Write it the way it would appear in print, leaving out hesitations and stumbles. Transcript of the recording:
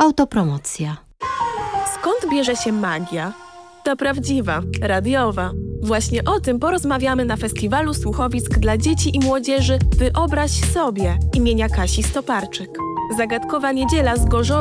Autopromocja. Skąd bierze się magia? Ta prawdziwa, radiowa. Właśnie o tym porozmawiamy na Festiwalu Słuchowisk dla Dzieci i Młodzieży Wyobraź sobie imienia Kasi Stoparczyk. Zagadkowa niedziela z Gorzą